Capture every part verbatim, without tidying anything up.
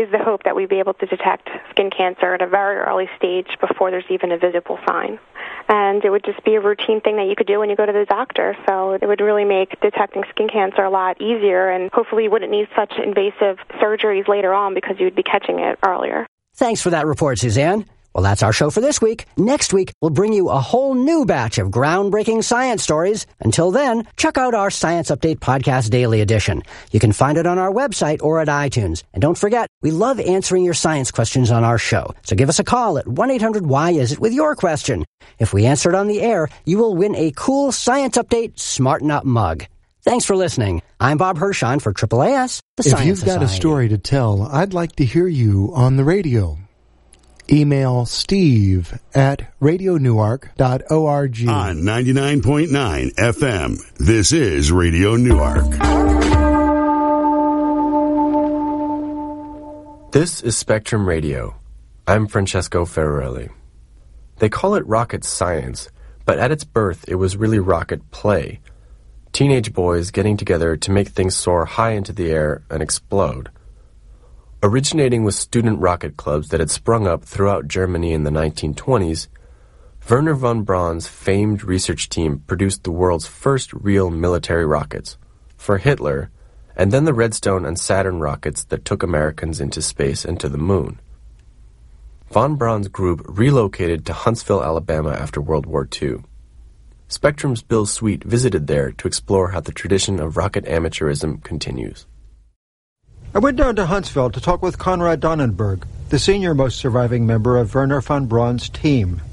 is the hope that we'd be able to detect skin cancer at a very early stage before there's even a visible sign. And it would just be a routine thing that you could do when you go to the doctor. So it would really make detecting skin cancer a lot easier, and hopefully you wouldn't need such invasive surgeries later on because you would be catching it earlier. Thanks for that report, Suzanne. Well, that's our show for this week. Next week, we'll bring you a whole new batch of groundbreaking science stories. Until then, check out our Science Update Podcast Daily Edition. You can find it on our website or at iTunes. And don't forget, we love answering your science questions on our show. So give us a call at one eight hundred why is it with your question. If we answer it on the air, you will win a cool Science Update Smarten Up mug. Thanks for listening. I'm Bob Hirshon for Triple A S, the Science If you've got Society. a story to tell, I'd like to hear you on the radio. Email Steve at radio newark dot org. On ninety-nine point nine F M, this is Radio Newark. This is Spectrum Radio. I'm Francesco Ferrarelli. They call it rocket science, but at its birth it was really rocket play. Teenage boys getting together to make things soar high into the air and explode. Originating with student rocket clubs that had sprung up throughout Germany in the nineteen twenties, Wernher von Braun's famed research team produced the world's first real military rockets, for Hitler, and then the Redstone and Saturn rockets that took Americans into space and to the moon. Von Braun's group relocated to Huntsville, Alabama after World War Two. Spectrum's Bill Sweet visited there to explore how the tradition of rocket amateurism continues. I went down to Huntsville to talk with Konrad Dannenberg, the senior-most surviving member of Wernher von Braun's team.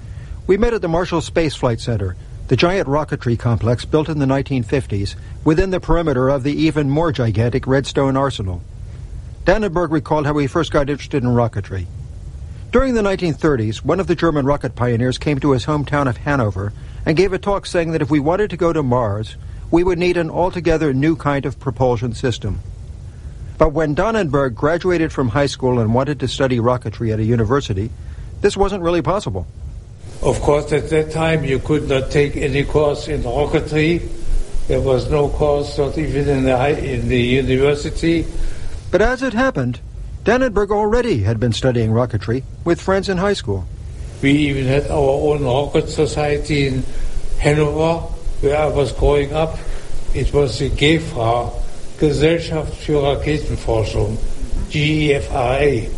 We met at the Marshall Space Flight Center, the giant rocketry complex built in the nineteen fifties within the perimeter of the even more gigantic Redstone Arsenal. Dannenberg recalled how he first got interested in rocketry. During the nineteen thirties, one of the German rocket pioneers came to his hometown of Hanover and gave a talk saying that if we wanted to go to Mars, we would need an altogether new kind of propulsion system. But when Dannenberg graduated from high school and wanted to study rocketry at a university, this wasn't really possible. Of course, at that time, you could not take any course in rocketry. There was no course, not even in the, high, in the university. But as it happened, Dannenberg already had been studying rocketry with friends in high school. We even had our own rocket society in Hanover, where I was growing up. It was the G E F R A, Gesellschaft für Raketenforschung, G E F R A.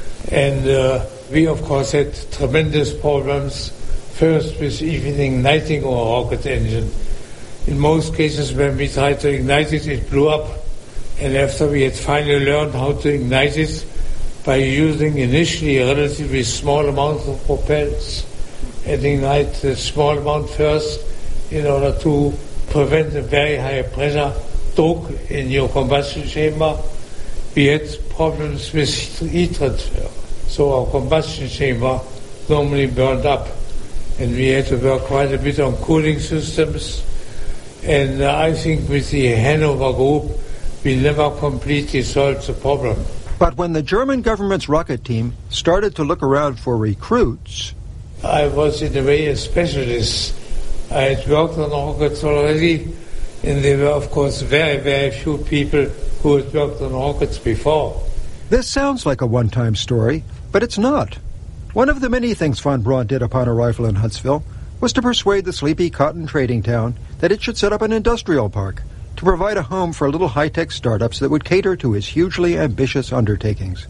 And uh, we, of course, had tremendous problems, first with even igniting our rocket engine. In most cases, when we tried to ignite it, it blew up. And after we had finally learned how to ignite it by using initially a relatively small amount of propellants and ignite a small amount first in order to prevent a very high pressure Druck in your combustion chamber, we had problems with heat transfer. So our combustion chamber normally burned up, and we had to work quite a bit on cooling systems. And uh, I think with the Hanover group, we never completely solved the problem. But when the German government's rocket team started to look around for recruits, I was in a way a specialist. I had worked on rockets already, and there were, of course, very, very few people who had worked on rockets before. This sounds like a one-time story, but it's not. One of the many things von Braun did upon arrival in Huntsville was to persuade the sleepy cotton trading town that it should set up an industrial park to provide a home for little high-tech startups that would cater to his hugely ambitious undertakings.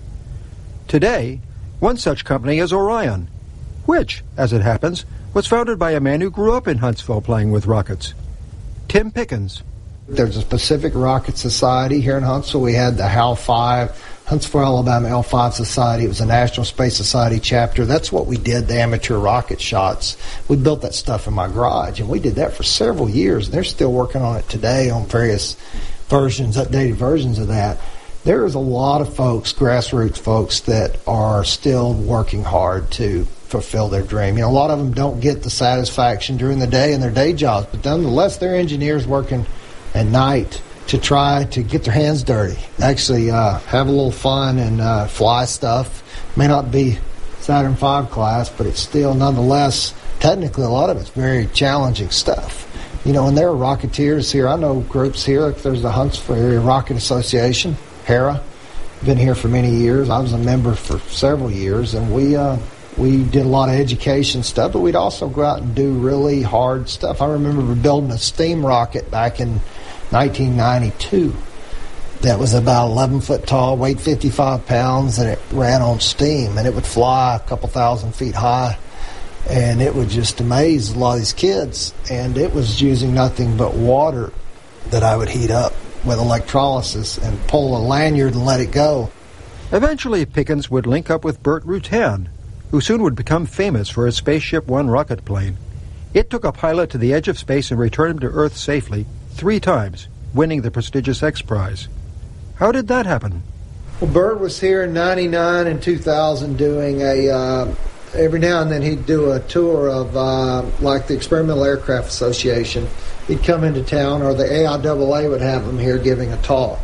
Today, one such company is Orion, which, as it happens, was founded by a man who grew up in Huntsville playing with rockets. Tim Pickens. There's a Pacific Rocket Society here in Huntsville. We had the H A L five, Huntsville, Alabama L five Society. It was a National Space Society chapter. That's what we did, the amateur rocket shots. We built that stuff in my garage, and we did that for several years. They're still working on it today on various versions, updated versions of that. There is a lot of folks, grassroots folks, that are still working hard to fulfill their dream. You know, a lot of them don't get the satisfaction during the day in their day jobs, but nonetheless, they're engineers working at night to try to get their hands dirty, actually uh, have a little fun and uh, fly stuff. May not be Saturn five class, but it's still nonetheless, technically a lot of it's very challenging stuff. You know, and there are rocketeers here. I know groups here, like there's the Huntsville Area Rocket Association, HERA. been here for many years. I was a member for several years, and we uh, we did a lot of education stuff, but we'd also go out and do really hard stuff. I remember building a steam rocket back in nineteen ninety-two that was about eleven foot tall, weighed fifty-five pounds, and it ran on steam, and it would fly a couple thousand feet high, and it would just amaze a lot of these kids. And it was using nothing but water that I would heat up with electrolysis and pull a lanyard and let it go. Eventually, Pickens would link up with Burt Rutan, who soon would become famous for his Spaceship One rocket plane. It took a pilot to the edge of space and returned him to Earth safely three times, winning the prestigious X Prize. How did that happen? Well, Burt was here in ninety-nine and two thousand doing a, uh, every now and then he'd do a tour of, uh, like the Experimental Aircraft Association. He'd come into town, or the A I A A would have him here giving a talk.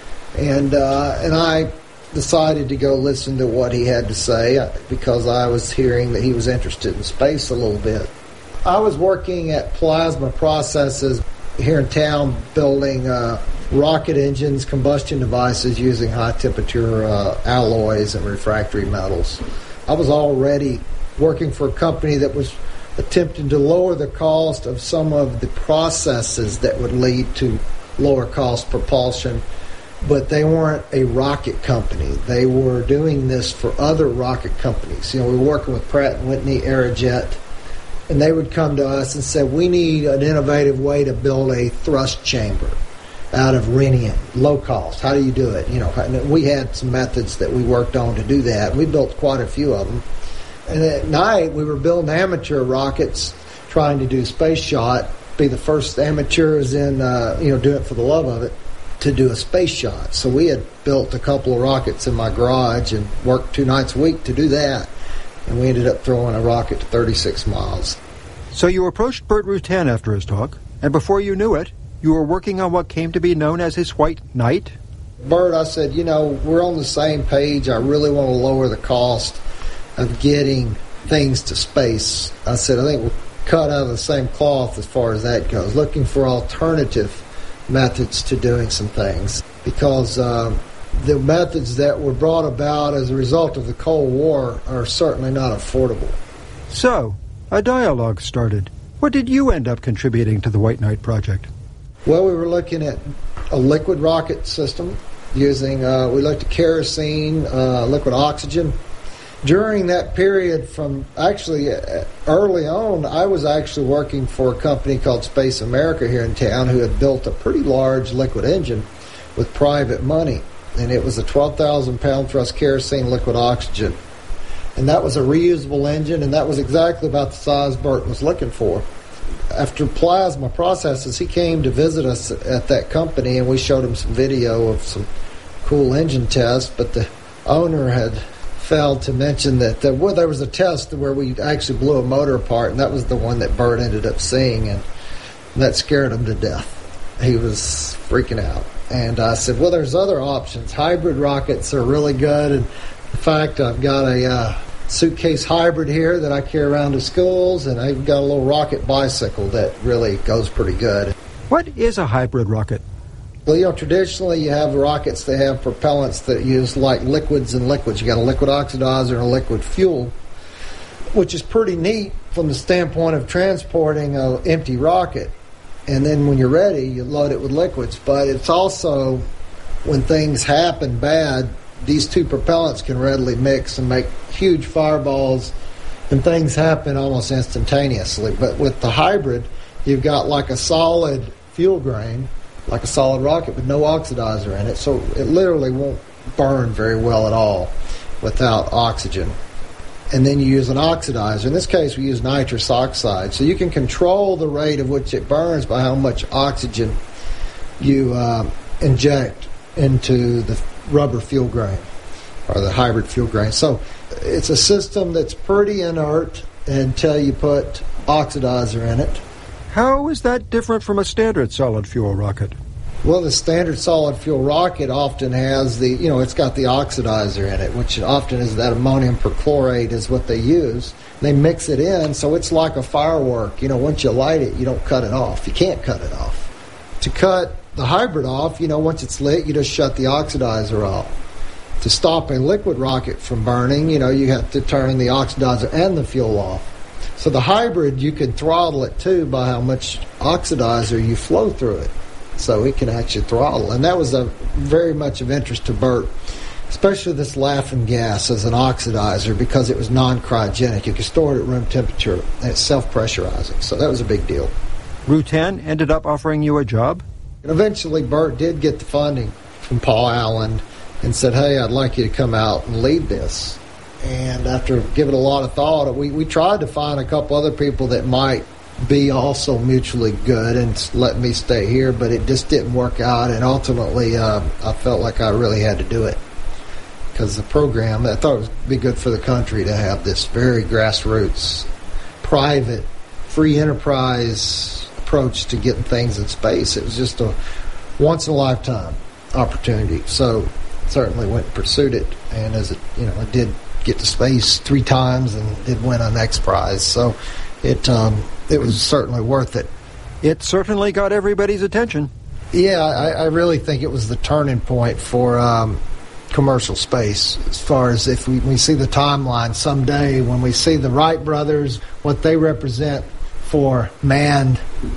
And, uh, and I decided to go listen to what he had to say because I was hearing that he was interested in space a little bit. I was working at Plasma Processes here in town building uh, rocket engines, combustion devices using high-temperature uh, alloys and refractory metals. I was already working for a company that was attempting to lower the cost of some of the processes that would lead to lower cost propulsion, but they weren't a rocket company. They were doing this for other rocket companies. You know, we were working with Pratt and Whitney, Aerojet, and they would come to us and say, we need an innovative way to build a thrust chamber out of rhenium, low cost. How do you do it? You know, and we had some methods that we worked on to do that. We built quite a few of them. And at night, we were building amateur rockets, trying to do space shot, be the first amateurs in, uh, you know, doing it for the love of it, to do a space shot. So we had built a couple of rockets in my garage and worked two nights a week to do that. And we ended up throwing a rocket to thirty-six miles. So you approached Burt Rutan after his talk, and before you knew it, you were working on what came to be known as his White Knight? Burt, I said, you know, we're on the same page. I really want to lower the cost of getting things to space. I said, I think we're cut out of the same cloth as far as that goes, looking for alternative methods to doing some things. Because um, the methods that were brought about as a result of the Cold War are certainly not affordable. So, a dialogue started. What did you end up contributing to the White Knight project? Well, we were looking at a liquid rocket system using, uh, we looked at kerosene, uh, liquid oxygen. During that period from, actually, uh, early on, I was actually working for a company called Space America here in town who had built a pretty large liquid engine with private money. And it was a twelve thousand pound thrust kerosene liquid oxygen. And that was a reusable engine, and that was exactly about the size Burt was looking for. After Plasma Processes, he came to visit us at that company, and we showed him some video of some cool engine tests, but the owner had failed to mention that there, well, there was a test where we actually blew a motor apart, and that was the one that Burt ended up seeing, and that scared him to death. He was freaking out. And I said, well, there's other options. Hybrid rockets are really good, and in fact, I've got a uh, suitcase hybrid here that I carry around to schools, and I've got a little rocket bicycle that really goes pretty good. What is a hybrid rocket? Well, you know, traditionally you have rockets that have propellants that use like liquids and liquids. You got a liquid oxidizer and a liquid fuel, which is pretty neat from the standpoint of transporting an empty rocket. And then when you're ready, you load it with liquids. But it's also, when things happen bad, these two propellants can readily mix and make huge fireballs, and things happen almost instantaneously. But with the hybrid, you've got like a solid fuel grain, like a solid rocket with no oxidizer in it, so it literally won't burn very well at all without oxygen. And then you use an oxidizer. In this case, we use nitrous oxide. So you can control the rate of which it burns by how much oxygen you uh, inject into the rubber fuel grain or the hybrid fuel grain. So it's a system that's pretty inert until you put oxidizer in it. How is that different from a standard solid fuel rocket? Well, the standard solid fuel rocket often has the, you know, it's got the oxidizer in it, which often is that ammonium perchlorate is what they use. They mix it in, so it's like a firework. You know, once you light it, you don't cut it off. You can't cut it off. To cut the hybrid off, you know, once it's lit, you just shut the oxidizer off. To stop a liquid rocket from burning, you know, you have to turn the oxidizer and the fuel off. So the hybrid, you can throttle it too by how much oxidizer you flow through it. So it can actually throttle. And that was a very much of interest to Bert, especially this laughing gas as an oxidizer, because it was non-cryogenic. You could store it at room temperature, and it's self-pressurizing. So that was a big deal. Rutan ended up offering you a job? And eventually Bert did get the funding from Paul Allen and said, hey, I'd like you to come out and lead this. And after giving a lot of thought, we, we tried to find a couple other people that might be also mutually good and let me stay here, but it just didn't work out. And ultimately, uh, I felt like I really had to do it because the program, I thought it would be good for the country to have this very grassroots, private, free enterprise approach to getting things in space. It was just a once-in-a-lifetime opportunity. So certainly went and pursued it, and as it, you know, I did get to space three times and did win an X Prize. So it um, it was certainly worth it. It certainly got everybody's attention. Yeah, I, I really think it was the turning point for um, commercial space. As far as if we, we see the timeline someday, when we see the Wright brothers, what they represent for manned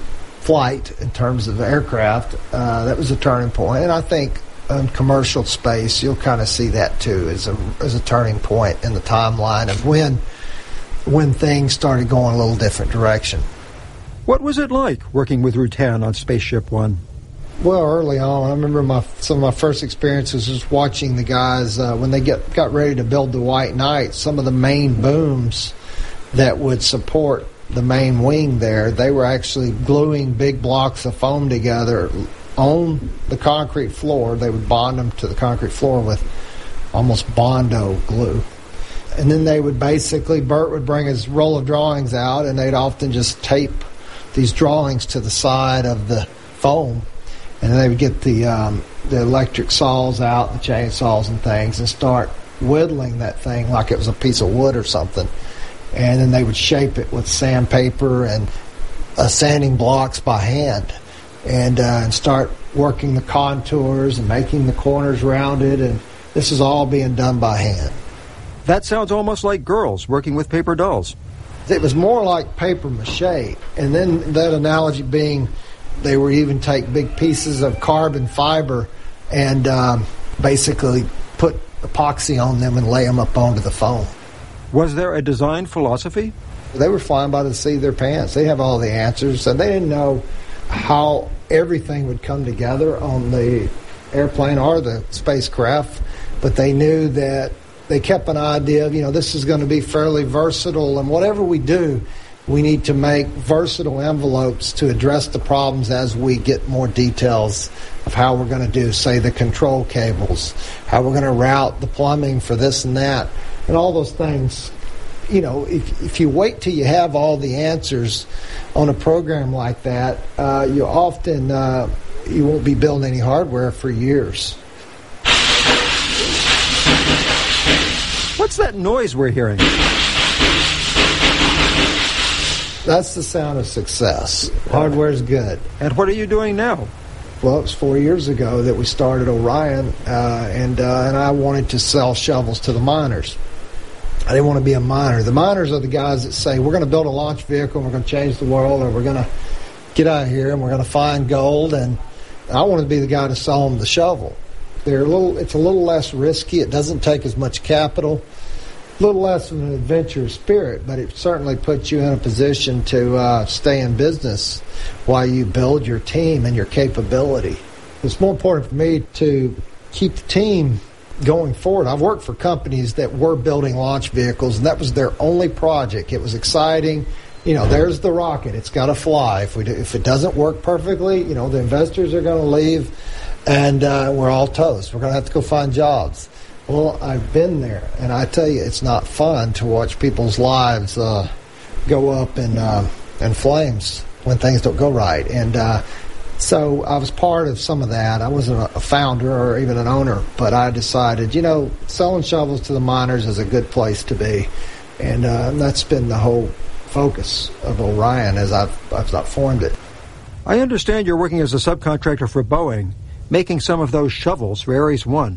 flight in terms of aircraft, uh, that was a turning point. And I think in commercial space, you'll kind of see that too as a as a turning point in the timeline of when when things started going a little different direction. What was it like working with Rutan on Spaceship One? Well, early on, I remember my some of my first experiences was watching the guys uh, when they get got ready to build the White Knight. Some of the main booms that would support the main wing there, they were actually gluing big blocks of foam together on the concrete floor. They would bond them to the concrete floor with almost Bondo glue. And then they would basically, Bert would bring his roll of drawings out, and they'd often just tape these drawings to the side of the foam. And then they would get the um, the electric saws out, the chainsaws and things, and start whittling that thing like it was a piece of wood or something. And then they would shape it with sandpaper and uh, sanding blocks by hand. And, uh, and start working the contours and making the corners rounded, and this is all being done by hand. That sounds almost like girls working with paper dolls. It was more like paper mache, and then that analogy being they would even take big pieces of carbon fiber and um, basically put epoxy on them and lay them up onto the foam. Was there a design philosophy? They were flying by the seat of their pants. They have all the answers, and they didn't know how everything would come together on the airplane or the spacecraft, but they knew that they kept an idea of, you know, this is going to be fairly versatile, and whatever we do, we need to make versatile envelopes to address the problems as we get more details of how we're going to do, say, the control cables, how we're going to route the plumbing for this and that, and all those things. You know, if, if you wait till you have all the answers on a program like that, uh, you often uh, you won't be building any hardware for years. What's that noise we're hearing? That's the sound of success. Hardware's good. And what are you doing now? Well, it was four years ago that we started Orion, uh, and uh, and I wanted to sell shovels to the miners. I didn't want to be a miner. The miners are the guys that say, we're going to build a launch vehicle, and we're going to change the world, or we're going to get out of here, and we're going to find gold. And I wanted to be the guy to sell them the shovel. They're a little. It's a little less risky. It doesn't take as much capital. A little less of an adventurous spirit, but it certainly puts you in a position to uh, stay in business while you build your team and your capability. It's more important for me to keep the team going forward. I've worked for companies that were building launch vehicles, and that was their only project. It was exciting. You know, there's the rocket. It's got to fly. If we do, if it doesn't work perfectly, you know, the investors are going to leave, and uh, we're all toast. We're going to have to go find jobs. Well, I've been there, and I tell you, it's not fun to watch people's lives uh, go up in, uh, in flames when things don't go right. And uh, so I was part of some of that. I wasn't a founder or even an owner, but I decided, you know, selling shovels to the miners is a good place to be. And uh, that's been the whole focus of Orion as I've, as I've formed it. I understand you're working as a subcontractor for Boeing, making some of those shovels for Ares One.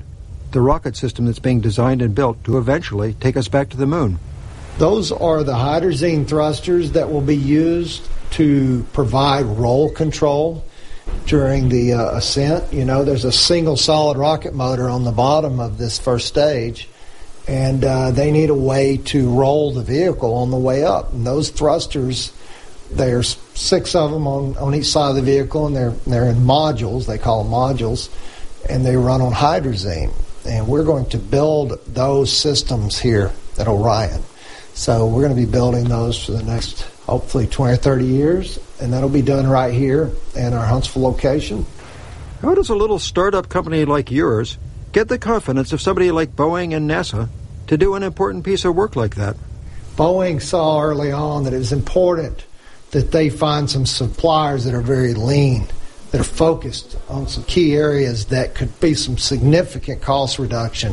the rocket system that's being designed and built to eventually take us back to the moon. Those are the hydrazine thrusters that will be used to provide roll control during the uh, ascent. You know, there's a single solid rocket motor on the bottom of this first stage, and uh, they need a way to roll the vehicle on the way up. And those thrusters, there's six of them on, on each side of the vehicle, and they're they're in modules. They call them modules, and they run on hydrazine. And we're going to build those systems here at Orion. So we're going to be building those for the next, hopefully, twenty or thirty years, and that'll be done right here in our Huntsville location. How does a little startup company like yours get the confidence of somebody like Boeing and NASA to do an important piece of work like that? Boeing saw early on that it was important that they find some suppliers that are very lean, that are focused on some key areas that could be some significant cost reduction.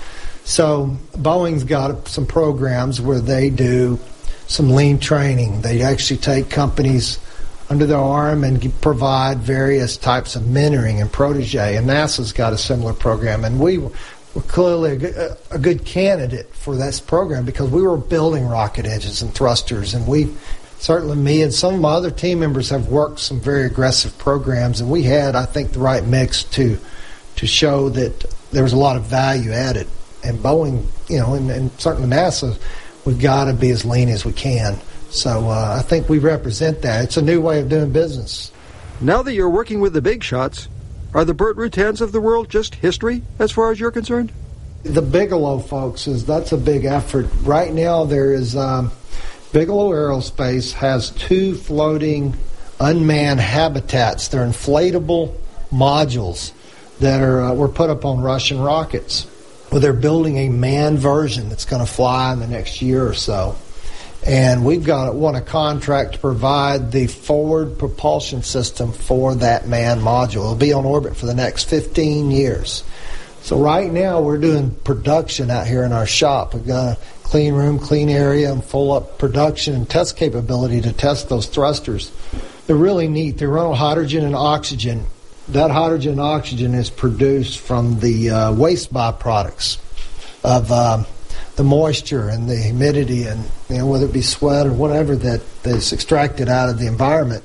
So Boeing's got some programs where they do some lean training. They actually take companies under their arm and provide various types of mentoring and protege. And NASA's got a similar program. And we were clearly a good, a good candidate for this program because we were building rocket engines and thrusters. And we, certainly me and some of my other team members have worked some very aggressive programs. And we had, I think, the right mix to to show that there was a lot of value added. And Boeing, you know, and, and certainly NASA, we've got to be as lean as we can. So uh, I think we represent that. It's a new way of doing business. Now that you're working with the big shots, are the Burt Rutans of the world just history as far as you're concerned? The Bigelow folks, is that's a big effort. Right now there is, um, Bigelow Aerospace has two floating unmanned habitats. They're inflatable modules that are uh, were put up on Russian rockets. Well, they're building a manned version that's going to fly in the next year or so. And we've got won a contract to provide the forward propulsion system for that manned module. It'll be on orbit for the next fifteen years. So right now we're doing production out here in our shop. We've got a clean room, clean area, and full up production and test capability to test those thrusters. They're really neat. They run on hydrogen and oxygen. That hydrogen and oxygen is produced from the uh, waste byproducts of um, the moisture and the humidity, and you know, whether it be sweat or whatever that is extracted out of the environment.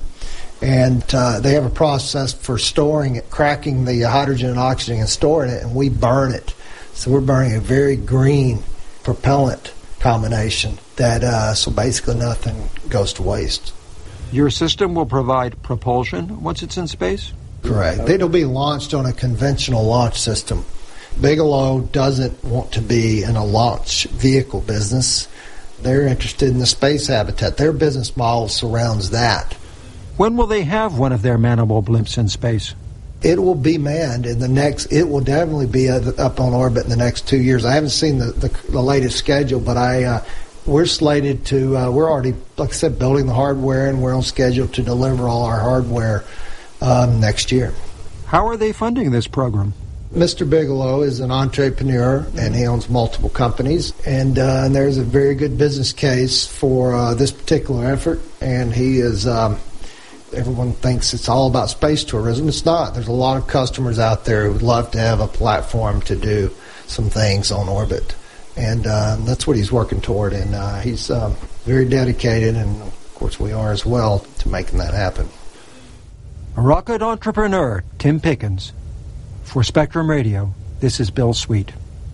And uh, they have a process for storing it, cracking the hydrogen and oxygen and storing it, and we burn it. So we're burning a very green propellant combination that uh, so basically nothing goes to waste. Your system will provide propulsion once it's in space? Correct. It'll be launched on a conventional launch system. Bigelow doesn't want to be in a launch vehicle business. They're interested in the space habitat. Their business model surrounds that. When will they have one of their mannable blimps in space? It will be manned in the next, it will definitely be up on orbit in the next two years. I haven't seen the, the, the latest schedule, but I uh, we're slated to, uh, we're already, like I said, building the hardware, and we're on schedule to deliver all our hardware Um, next year. How are they funding this program? Mister Bigelow is an entrepreneur, and he owns multiple companies, and, uh, and there's a very good business case for uh, this particular effort, and he is, um, everyone thinks it's all about space tourism. It's not. There's a lot of customers out there who would love to have a platform to do some things on orbit, and uh, that's what he's working toward, and uh, he's um, very dedicated, and of course we are as well, to making that happen. Rocket entrepreneur Tim Pickens. For Spectrum Radio, this is Bill Sweet.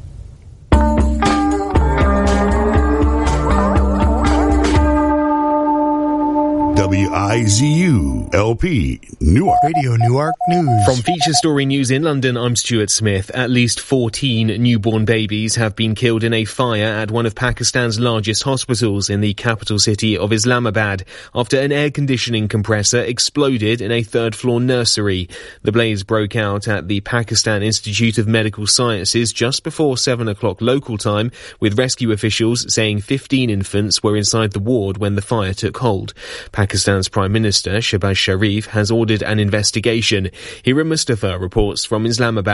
W I Z U L P Newark. Radio Newark News. From Feature Story News in London, I'm Stuart Smith. At least fourteen newborn babies have been killed in a fire at one of Pakistan's largest hospitals in the capital city of Islamabad after an air conditioning compressor exploded in a third-floor nursery. The blaze broke out at the Pakistan Institute of Medical Sciences just before seven o'clock local time, with rescue officials saying fifteen infants were inside the ward when the fire took hold. Pakistan's Prime Minister, Shehbaz Sharif, has ordered an investigation. Hira Mustafa reports from Islamabad.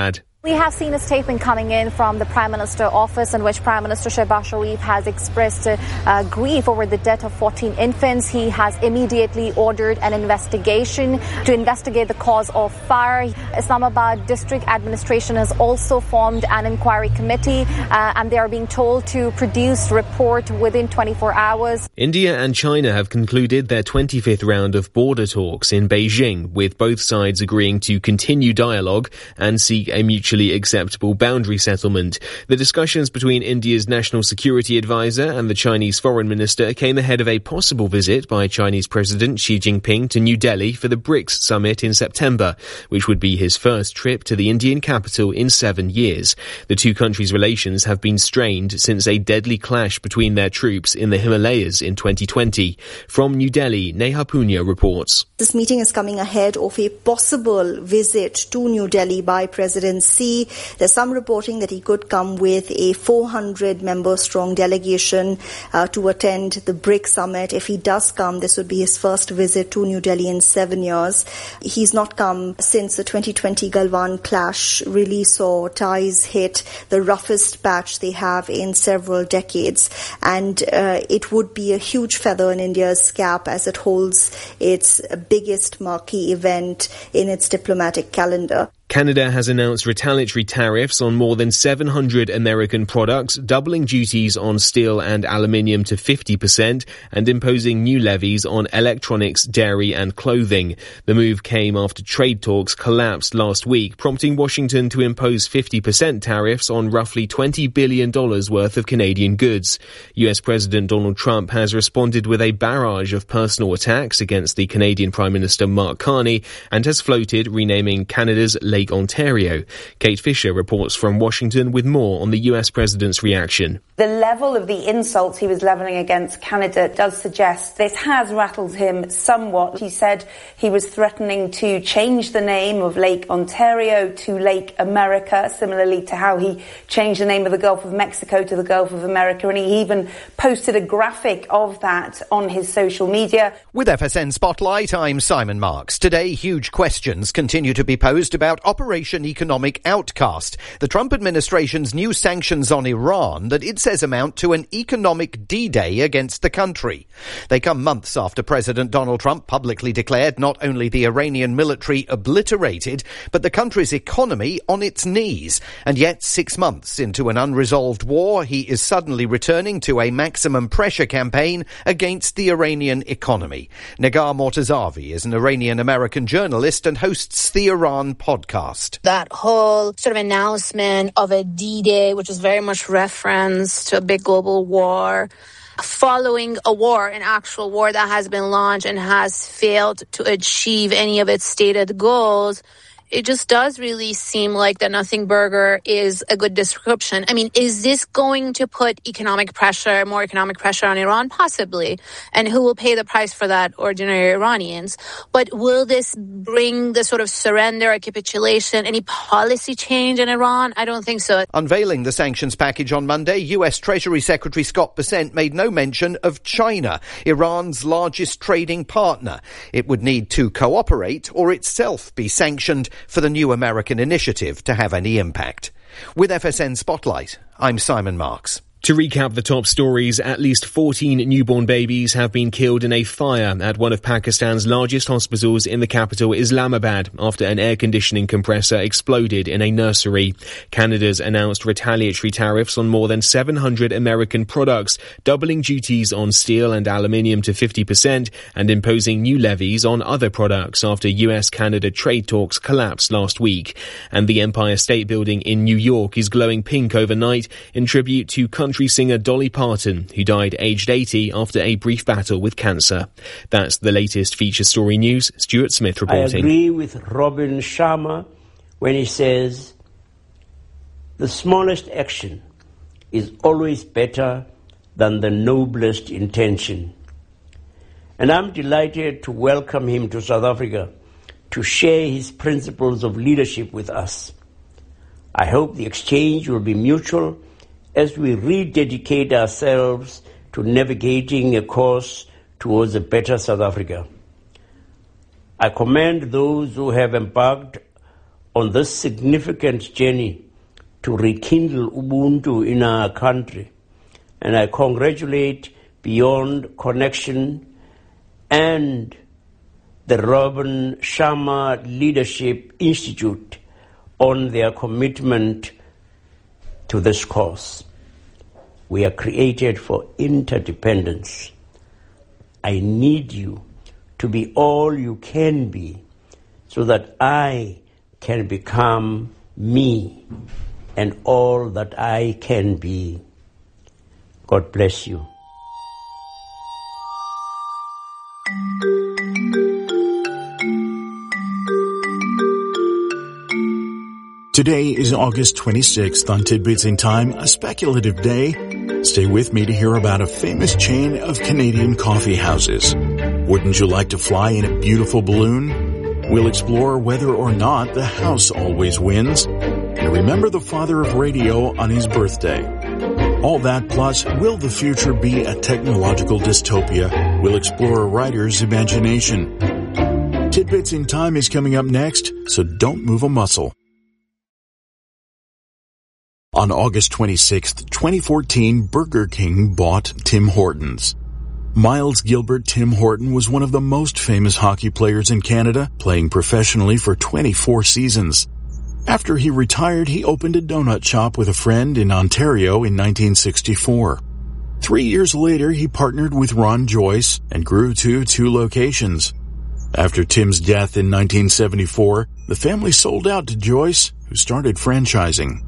We have seen a statement coming in from the Prime Minister office in which Prime Minister Shehbaz Sharif has expressed uh, grief over the death of fourteen infants. He has immediately ordered an investigation to investigate the cause of fire. Islamabad District Administration has also formed an inquiry committee uh, and they are being told to produce a report within twenty-four hours. India and China have concluded their twenty-fifth round of border talks in Beijing, with both sides agreeing to continue dialogue and seek a mutually acceptable boundary settlement. The discussions between India's National Security Advisor and the Chinese Foreign Minister came ahead of a possible visit by Chinese President Xi Jinping to New Delhi for the BRICS summit in September, which would be his first trip to the Indian capital in seven years. The two countries' relations have been strained since a deadly clash between their troops in the Himalayas in twenty twenty. From New Delhi, Neha Punya reports. This meeting is coming ahead of a possible visit to New Delhi by President Xi. There's some reporting that he could come with a four hundred member strong delegation uh, to attend the BRICS summit. If he does come, this would be his first visit to New Delhi in seven years. He's not come since the twenty twenty Galwan clash really saw ties hit the roughest patch they have in several decades. And uh, it would be a huge feather in India's cap as it holds its biggest marquee event in its diplomatic calendar. Canada has announced retaliatory tariffs on more than seven hundred American products, doubling duties on steel and aluminium to fifty percent and imposing new levies on electronics, dairy and clothing. The move came after trade talks collapsed last week, prompting Washington to impose fifty percent tariffs on roughly twenty billion dollars worth of Canadian goods. U S President Donald Trump has responded with a barrage of personal attacks against the Canadian Prime Minister Mark Carney and has floated renaming Canada's Lake Ontario. Kate Fisher reports from Washington with more on the U S president's reaction. The level of the insults he was levelling against Canada does suggest this has rattled him somewhat. He said he was threatening to change the name of Lake Ontario to Lake America, similarly to how he changed the name of the Gulf of Mexico to the Gulf of America, and he even posted a graphic of that on his social media. With F S N Spotlight, I'm Simon Marks. Today, huge questions continue to be posed about Operation Economic Outcast, the Trump administration's new sanctions on Iran that it says amount to an economic D-Day against the country. They come months after President Donald Trump publicly declared not only the Iranian military obliterated, but the country's economy on its knees. And yet, six months into an unresolved war, he is suddenly returning to a maximum pressure campaign against the Iranian economy. Nagar Mortazavi is an Iranian-American journalist and hosts the Iran podcast. That whole sort of announcement of a D-Day, which is very much reference to a big global war, following a war, an actual war that has been launched and has failed to achieve any of its stated goals, it just does really seem like the nothing burger is a good description. I mean, is this going to put economic pressure, more economic pressure on Iran? Possibly. And who will pay the price for that? Ordinary Iranians. But will this bring the sort of surrender or capitulation, any policy change in Iran? I don't think so. Unveiling the sanctions package on Monday, U S Treasury Secretary Scott Bessent made no mention of China, Iran's largest trading partner. It would need to cooperate or itself be sanctioned for the new American initiative to have any impact. With F S N Spotlight, I'm Simon Marks. To recap the top stories, at least fourteen newborn babies have been killed in a fire at one of Pakistan's largest hospitals in the capital, Islamabad, after an air conditioning compressor exploded in a nursery. Canada's announced retaliatory tariffs on more than seven hundred American products, doubling duties on steel and aluminium to fifty percent and imposing new levies on other products after U S Canada trade talks collapsed last week. And the Empire State Building in New York is glowing pink overnight in tribute to country Country singer Dolly Parton, who died aged eighty after a brief battle with cancer. That's the latest feature story news. Stuart Smith reporting. I agree with Robin Sharma when he says, the smallest action is always better than the noblest intention. And I'm delighted to welcome him to South Africa to share his principles of leadership with us. I hope the exchange will be mutual as we rededicate ourselves to navigating a course towards a better South Africa. I commend those who have embarked on this significant journey to rekindle Ubuntu in our country. And I congratulate Beyond Connection and the Robin Sharma Leadership Institute on their commitment to this cause. We are created for interdependence. I need you to be all you can be so that I can become me and all that I can be. God bless you. Today is August twenty-sixth on Tidbits in Time, a speculative day. Stay with me to hear about a famous chain of Canadian coffee houses. Wouldn't you like to fly in a beautiful balloon? We'll explore whether or not the house always wins. And remember the father of radio on his birthday. All that plus, will the future be a technological dystopia? We'll explore a writer's imagination. Tidbits in Time is coming up next, so don't move a muscle. On August twenty-sixth, twenty fourteen, Burger King bought Tim Hortons. Miles Gilbert Tim Horton was one of the most famous hockey players in Canada, playing professionally for twenty-four seasons. After he retired, he opened a donut shop with a friend in Ontario in nineteen sixty-four. Three years later, he partnered with Ron Joyce and grew to two locations. After Tim's death in nineteen seventy-four, the family sold out to Joyce, who started franchising.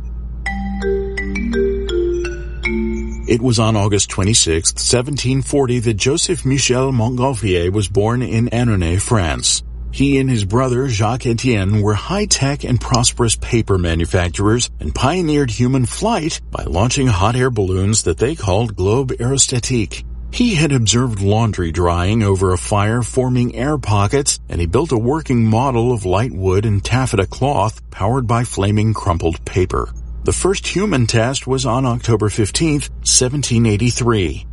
It was on August twenty-sixth, seventeen forty, that Joseph Michel Montgolfier was born in Annonay, France. He and his brother Jacques Etienne were high-tech and prosperous paper manufacturers and pioneered human flight by launching hot air balloons that they called Globe Aerostatique. He had observed laundry drying over a fire forming air pockets, and he built a working model of light wood and taffeta cloth powered by flaming crumpled paper. The first human test was on October fifteenth, seventeen eighty-three.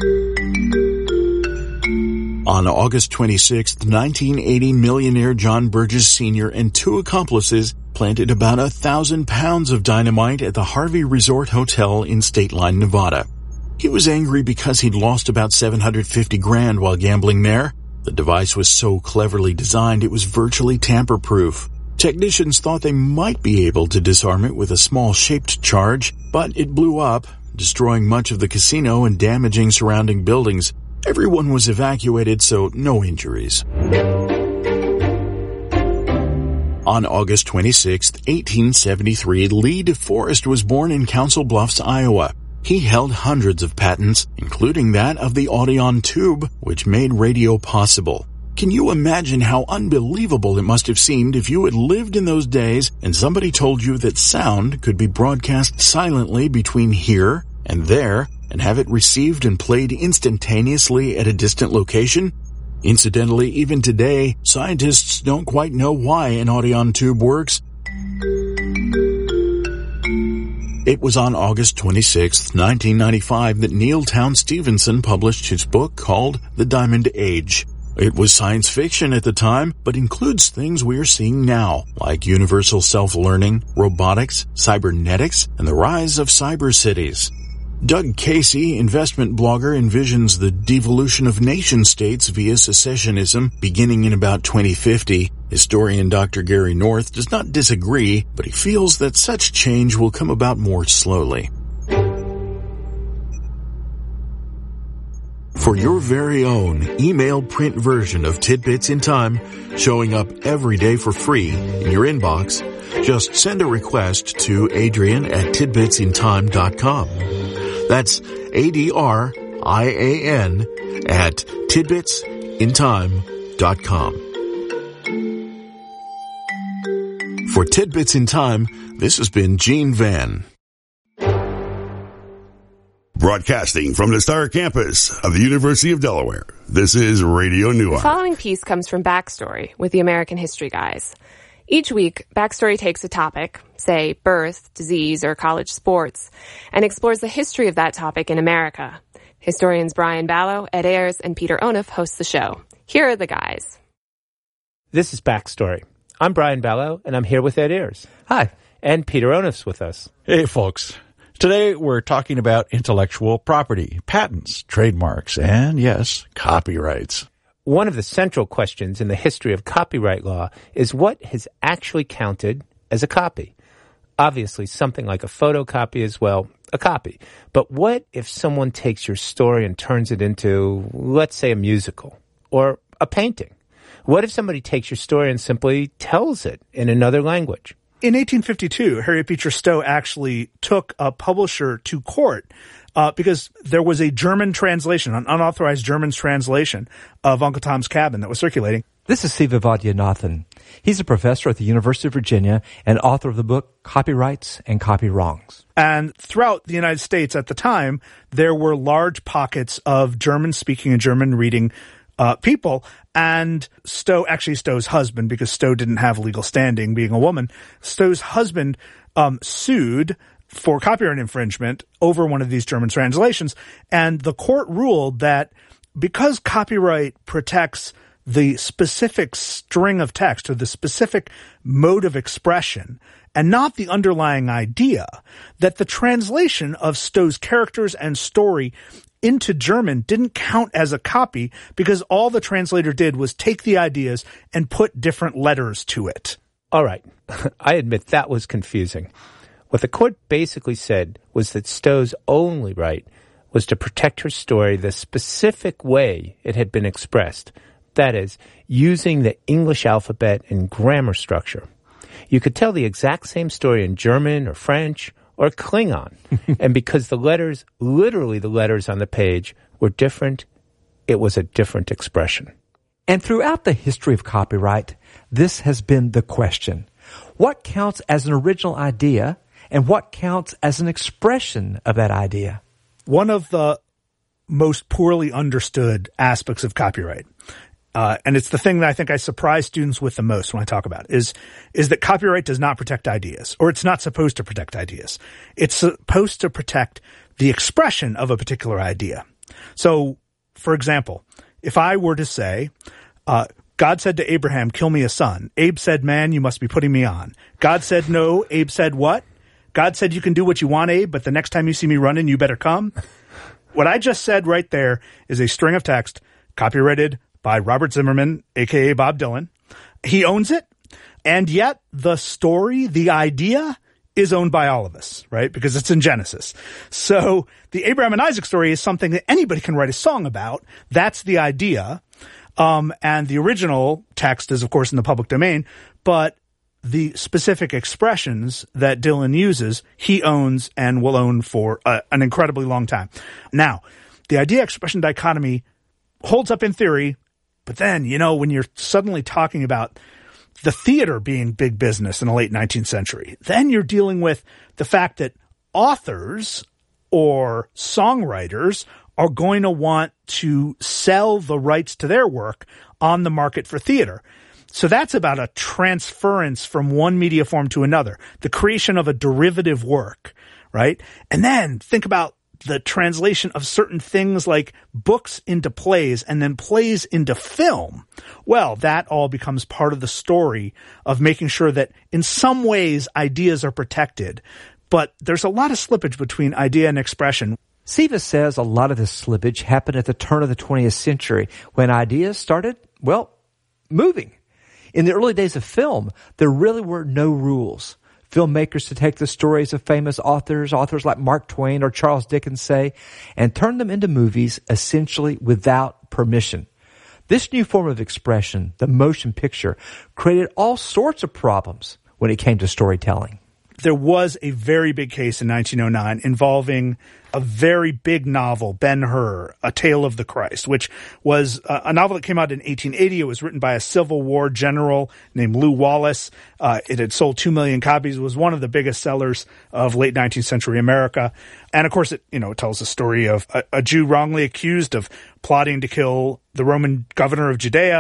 On August twenty-sixth, nineteen eighty, millionaire John Burgess Senior and two accomplices planted about a thousand pounds of dynamite at the Harvey Resort Hotel in State Line, Nevada. He was angry because he'd lost about seven hundred fifty grand while gambling there. The device was so cleverly designed it was virtually tamper-proof. Technicians thought they might be able to disarm it with a small shaped charge, but it blew up, destroying much of the casino and damaging surrounding buildings. Everyone was evacuated, so no injuries. On August twenty-sixth, eighteen seventy-three, Lee DeForest was born in Council Bluffs, Iowa. He held hundreds of patents, including that of the Audion tube, which made radio possible. Can you imagine how unbelievable it must have seemed if you had lived in those days and somebody told you that sound could be broadcast silently between here and there and have it received and played instantaneously at a distant location? Incidentally, even today, scientists don't quite know why an Audion tube works. It was on August twenty-sixth, nineteen ninety-five, that Neil Town Stevenson published his book called The Diamond Age. It was science fiction at the time, but includes things we are seeing now, like universal self-learning, robotics, cybernetics, and the rise of cyber cities. Doug Casey, investment blogger, envisions the devolution of nation-states via secessionism beginning in about twenty fifty. Historian Doctor Gary North does not disagree, but he feels that such change will come about more slowly. For your very own email print version of Tidbits in Time, showing up every day for free in your inbox, just send a request to Adrian at tidbits in time dot com. That's A D R I A N at tidbits in time dot com. For Tidbits in Time, this has been Gene Van. Broadcasting from the Star Campus of the University of Delaware, this is Radio Newark. The following piece comes from Backstory with the American History Guys. Each week, Backstory takes a topic, say birth, disease, or college sports, and explores the history of that topic in America. Historians Brian Ballow, Ed Ayers, and Peter Onuf host the show. Here are the guys. This is Backstory. I'm Brian Ballo, and I'm here with Ed Ayers. Hi. And Peter Onuf's with us. Hey, folks. Today we're talking about intellectual property, patents, trademarks, and, yes, copyrights. One of the central questions in the history of copyright law is what has actually counted as a copy. Obviously, something like a photocopy is, well, a copy. But what if someone takes your story and turns it into, let's say, a musical or a painting? What if somebody takes your story and simply tells it in another language? In eighteen fifty-two, Harriet Beecher Stowe actually took a publisher to court uh, because there was a German translation, an unauthorized German translation of Uncle Tom's Cabin that was circulating. This is Siva Vaidyanathan. He's a professor at the University of Virginia and author of the book Copyrights and Copy Wrongs. And throughout the United States at the time, there were large pockets of German-speaking and German-reading uh, people. And Stowe, actually Stowe's husband, because Stowe didn't have legal standing being a woman, Stowe's husband um, sued for copyright infringement over one of these German translations. And the court ruled that because copyright protects the specific string of text or the specific mode of expression and not the underlying idea, that the translation of Stowe's characters and story into German didn't count as a copy because all the translator did was take the ideas and put different letters to it. All right. I admit that was confusing. What the court basically said was that Stowe's only right was to protect her story the specific way it had been expressed. That is, using the English alphabet and grammar structure. You could tell the exact same story in German or French or Klingon. And because the letters, literally the letters on the page, were different, it was a different expression. And throughout the history of copyright, this has been the question. What counts as an original idea and what counts as an expression of that idea? One of the most poorly understood aspects of copyright, Uh, and it's the thing that I think I surprise students with the most when I talk about it, is, is that copyright does not protect ideas, or it's not supposed to protect ideas. It's supposed to protect the expression of a particular idea. So, for example, if I were to say, uh, God said to Abraham, kill me a son. Abe said, man, you must be putting me on. God said no. Abe said what? God said you can do what you want, Abe, but the next time you see me running, you better come. What I just said right there is a string of text copyrighted by Robert Zimmerman, a k a. Bob Dylan. He owns it, and yet the story, the idea, is owned by all of us, right? Because it's in Genesis. So the Abraham and Isaac story is something that anybody can write a song about. That's the idea. Um, and the original text is, of course, in the public domain, but the specific expressions that Dylan uses, he owns and will own for a, an incredibly long time. Now, the idea-expression dichotomy holds up in theory. But then, you know, when you're suddenly talking about the theater being big business in the late nineteenth century, then you're dealing with the fact that authors or songwriters are going to want to sell the rights to their work on the market for theater. So that's about a transference from one media form to another, the creation of a derivative work, right? And then think about the translation of certain things like books into plays and then plays into film. Well, that all becomes part of the story of making sure that in some ways ideas are protected. But there's a lot of slippage between idea and expression. Siva says a lot of this slippage happened at the turn of the twentieth century when ideas started, well, moving. In the early days of film, there really were no rules. Filmmakers to take the stories of famous authors, authors like Mark Twain or Charles Dickens, say, and turn them into movies essentially without permission. This new form of expression, the motion picture, created all sorts of problems when it came to storytelling. There was a very big case in nineteen oh nine involving a very big novel, Ben-Hur, A Tale of the Christ, which was uh, a novel that came out in eighteen eighty. It was written by a Civil War general named Lew Wallace. Uh, it had sold two million copies. It was one of the biggest sellers of late nineteenth century America. And of course, it, you know, it tells the story of a, a Jew wrongly accused of plotting to kill the Roman governor of Judea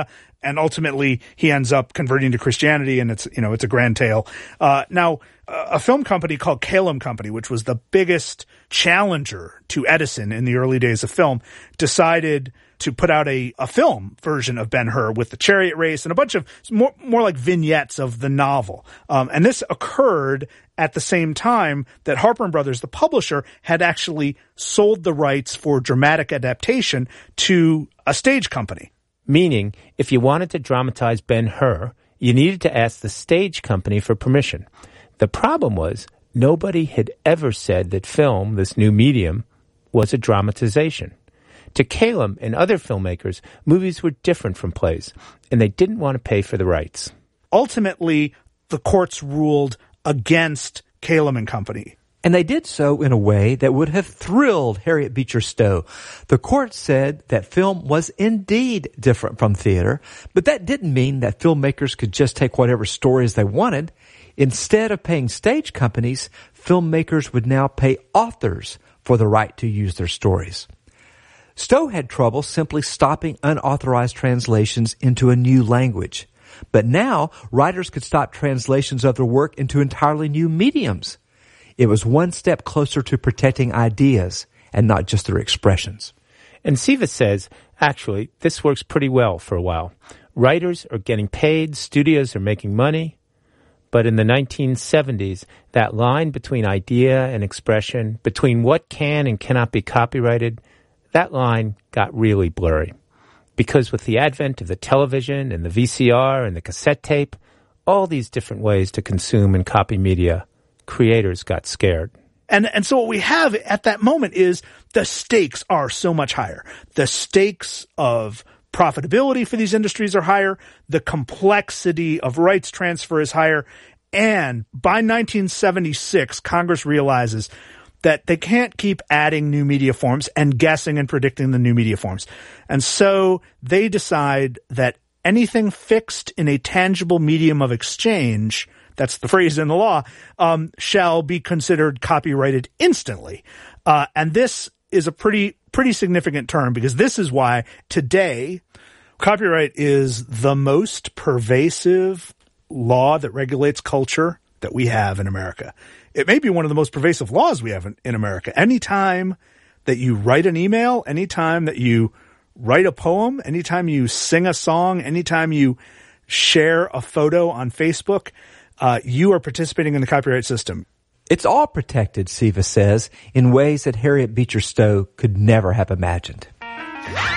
and ultimately he ends up converting to Christianity, and it's, you know, it's a grand tale. Uh, now, a film company called Kalem Company, which was the biggest challenger to Edison in the early days of film, decided to put out a, a film version of Ben-Hur with the chariot race and a bunch of more, more like vignettes of the novel. Um, and this occurred at the same time that Harper and Brothers, the publisher, had actually sold the rights for dramatic adaptation to a stage company. Meaning, if you wanted to dramatize Ben-Hur, you needed to ask the stage company for permission. The problem was, nobody had ever said that film, this new medium, was a dramatization. To Kalem and other filmmakers, movies were different from plays, and they didn't want to pay for the rights. Ultimately, the courts ruled against Kalem and Company. And they did so in a way that would have thrilled Harriet Beecher Stowe. The court said that film was indeed different from theater, but that didn't mean that filmmakers could just take whatever stories they wanted. Instead of paying stage companies, filmmakers would now pay authors for the right to use their stories. Stowe had trouble simply stopping unauthorized translations into a new language. But now, writers could stop translations of their work into entirely new mediums. It was one step closer to protecting ideas and not just their expressions. And Siva says, actually, this works pretty well for a while. Writers are getting paid, studios are making money. But in the nineteen seventies, that line between idea and expression, between what can and cannot be copyrighted, that line got really blurry. Because with the advent of the television and the V C R and the cassette tape, all these different ways to consume and copy media, creators got scared. And and so what we have at that moment is the stakes are so much higher. The stakes of profitability for these industries are higher. The complexity of rights transfer is higher. And by nineteen seventy-six, Congress realizes that they can't keep adding new media forms and guessing and predicting the new media forms. And so they decide that anything fixed in a tangible medium of exchange, that's the phrase in the law, um, shall be considered copyrighted instantly. Uh, and this is a pretty, pretty significant term, because this is why today copyright is the most pervasive law that regulates culture that we have in America. It may be one of the most pervasive laws we have in, in America. Anytime that you write an email, anytime that you write a poem, anytime you sing a song, anytime you share a photo on Facebook, uh, you are participating in the copyright system. It's all protected, Siva says, in ways that Harriet Beecher Stowe could never have imagined.